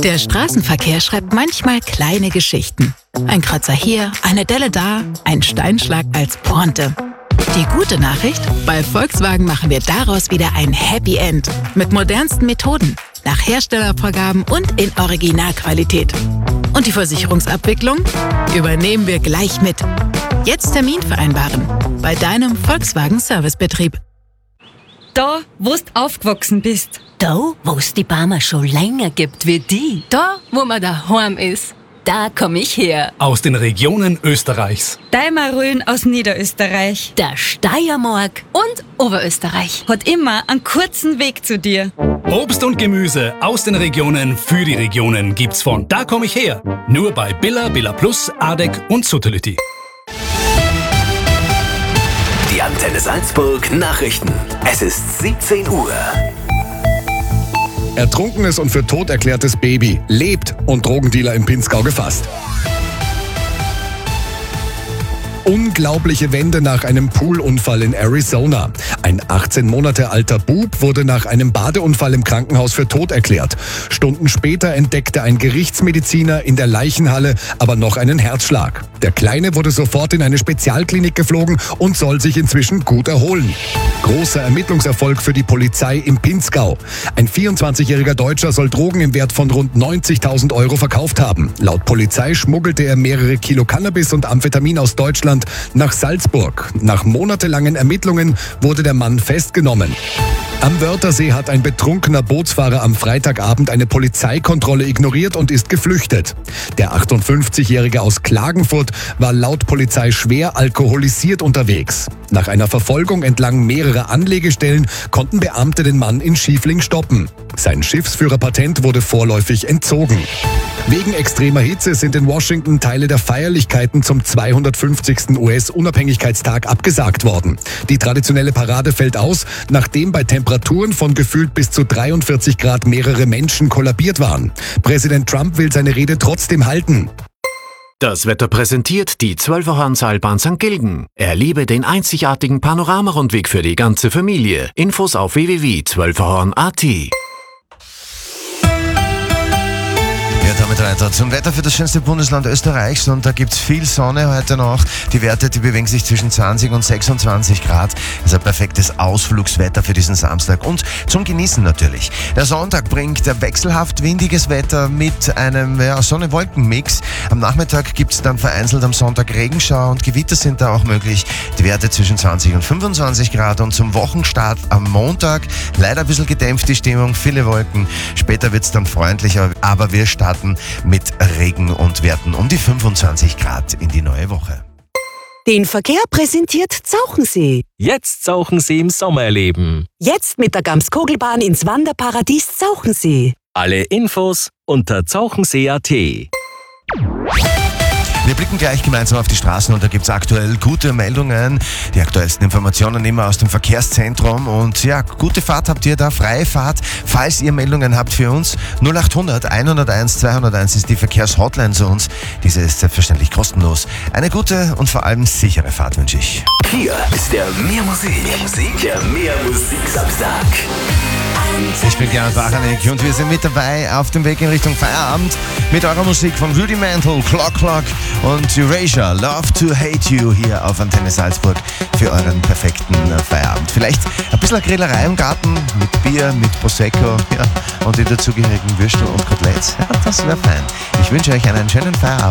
Der Straßenverkehr schreibt manchmal kleine Geschichten. Ein Kratzer hier, eine Delle da, ein Steinschlag als Pointe. Die gute Nachricht? Bei Volkswagen machen wir daraus wieder ein Happy End. Mit modernsten Methoden, nach Herstellervorgaben und in Originalqualität. Und die Versicherungsabwicklung übernehmen wir gleich mit. Jetzt Termin vereinbaren. Bei deinem Volkswagen Servicebetrieb. Da, wo du aufgewachsen bist. Da, wo es die Barmer schon länger gibt wie die. Da, wo man daheim ist. Da komme ich her. Aus den Regionen Österreichs. Deimarölen aus Niederösterreich. Der Steiermark. Und Oberösterreich. Hat immer einen kurzen Weg zu dir. Obst und Gemüse aus den Regionen für die Regionen gibt's von Da komm ich her. Nur bei Billa, Billa Plus, Adek und Suttility. Die Antenne Salzburg Nachrichten. Es ist 17 Uhr. Ertrunkenes und für tot erklärtes Baby lebt und Drogendealer im Pinzgau gefasst. Unglaubliche Wende nach einem Poolunfall in Arizona. Ein 18 Monate alter Bub wurde nach einem Badeunfall im Krankenhaus für tot erklärt. Stunden später entdeckte ein Gerichtsmediziner in der Leichenhalle aber noch einen Herzschlag. Der Kleine wurde sofort in eine Spezialklinik geflogen und soll sich inzwischen gut erholen. Großer Ermittlungserfolg für die Polizei im Pinzgau. Ein 24-jähriger Deutscher soll Drogen im Wert von rund 90.000 Euro verkauft haben. Laut Polizei schmuggelte er mehrere Kilo Cannabis und Amphetamin aus Deutschland nach Salzburg. Nach monatelangen Ermittlungen wurde der Mann festgenommen. Am Wörthersee hat ein betrunkener Bootsfahrer am Freitagabend eine Polizeikontrolle ignoriert und ist geflüchtet. Der 58-Jährige aus Klagenfurt war laut Polizei schwer alkoholisiert unterwegs. Nach einer Verfolgung entlang mehrerer Anlegestellen konnten Beamte den Mann in Schiefling stoppen. Sein Schiffsführerpatent wurde vorläufig entzogen. Wegen extremer Hitze sind in Washington Teile der Feierlichkeiten zum 250. US-Unabhängigkeitstag abgesagt worden. Die traditionelle Parade fällt aus, nachdem bei Temperaturen von gefühlt bis zu 43 Grad mehrere Menschen kollabiert waren. Präsident Trump will seine Rede trotzdem halten. Das Wetter präsentiert die Zwölferhorn-Seilbahn St. Gilgen. Erlebe den einzigartigen Panoramarundweg für die ganze Familie. Infos auf www.zwölferhorn.at. Ja, damit weiter zum Wetter für das schönste Bundesland Österreichs, und da gibt's viel Sonne heute noch. Die Werte, die bewegen sich zwischen 20 und 26 Grad. Das ist ein perfektes Ausflugswetter für diesen Samstag und zum Genießen natürlich. Der Sonntag bringt wechselhaft windiges Wetter mit einem Sonne-Wolken-Mix. Am Nachmittag gibt's dann vereinzelt am Sonntag Regenschauer und Gewitter sind da auch möglich. Die Werte zwischen 20 und 25 Grad, und zum Wochenstart am Montag leider ein bisschen gedämpft die Stimmung, viele Wolken. Später wird's dann freundlicher, aber wir starten mit Regen und Werten um die 25 Grad in die neue Woche. Den Verkehr präsentiert Zauchensee. Jetzt Zauchensee im Sommer erleben. Jetzt mit der Gamskogelbahn ins Wanderparadies Zauchensee. Alle Infos unter zauchensee.at. Wir blicken gleich gemeinsam auf die Straßen, und da gibt's aktuell gute Meldungen. Die aktuellsten Informationen immer aus dem Verkehrszentrum. Und ja, gute Fahrt habt ihr da, freie Fahrt. Falls ihr Meldungen habt für uns, 0800 101 201 ist die Verkehrshotline zu uns. Diese ist selbstverständlich kostenlos. Eine gute und vor allem sichere Fahrt wünsche ich. Hier ist der Mehr Musik. Der Mehr Musik Samstag. Ich bin Gerhard Bachanek und wir sind mit dabei auf dem Weg in Richtung Feierabend mit eurer Musik von Rudimental, Clock Clock und Erasure, Love to Hate You hier auf Antenne Salzburg für euren perfekten Feierabend. Vielleicht ein bisschen Grillerei im Garten mit Bier, mit Prosecco und die dazugehörigen Würstel und Koteletts. Ja, das wäre fein. Ich wünsche euch einen schönen Feierabend.